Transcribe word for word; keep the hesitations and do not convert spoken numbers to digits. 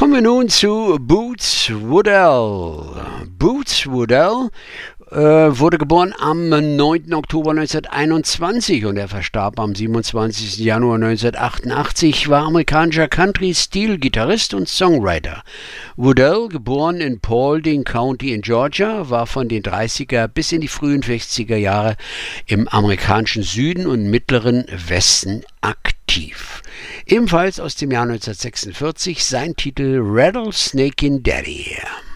Kommen wir nun zu Boots Woodell. Boots Woodell äh, wurde geboren am neunten Oktober neunzehnhunderteinundzwanzig und er verstarb am siebenundzwanzigsten Januar neunzehnhundertachtundachtzig, war amerikanischer Country-Stil-Gitarrist und Songwriter. Woodell, geboren in Paulding County in Georgia, war von den dreißiger bis in die frühen sechziger Jahre im amerikanischen Süden und mittleren Westen aktiv. Ebenfalls aus dem Jahr neunzehnhundertsechsundvierzig sein Titel Rattlesnakin' Daddy.